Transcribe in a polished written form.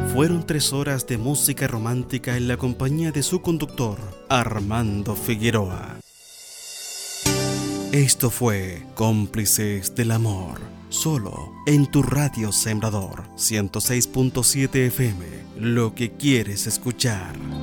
Fueron 3 horas de música romántica en la compañía de su conductor, Armando Figueroa. Esto fue Cómplices del Amor, solo en tu radio Sembrador 106.7 FM, lo que quieres escuchar.